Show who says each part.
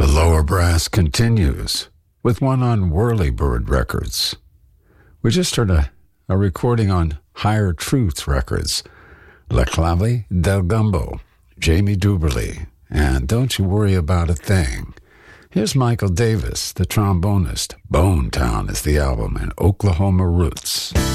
Speaker 1: The Lower Brass continues with one on Whirlybird Records. We just heard a recording on Higher Truth Records. La Clave del Gumbo, Jamie Duberly, and Don't You Worry About a Thing. Here's Michael Davis, the trombonist. Bone Town is the album, and Oklahoma Roots.